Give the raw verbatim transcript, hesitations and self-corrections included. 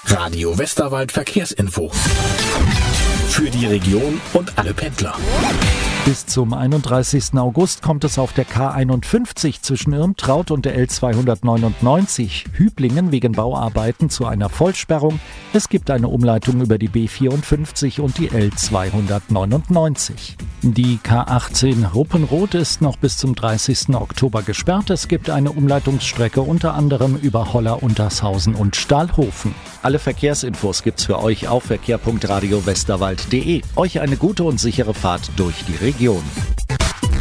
Radio Westerwald Verkehrsinfo. Für die Region und alle Pendler. Bis zum einunddreißigsten August kommt es auf der K einundfünfzig zwischen Irmtraut und der L zweihundertneunundneunzig Hüblingen wegen Bauarbeiten zu einer Vollsperrung. Es gibt eine Umleitung über die B vierundfünfzig und die L zweihundertneunundneunzig. Die K achtzehn Ruppenroth ist noch bis zum dreißigsten Oktober gesperrt. Es gibt eine Umleitungsstrecke unter anderem über Holler, Untershausen und Stahlhofen. Alle Verkehrsinfos gibt's für euch auf verkehr punkt radio westerwald punkt de. Euch eine gute und sichere Fahrt durch die Region.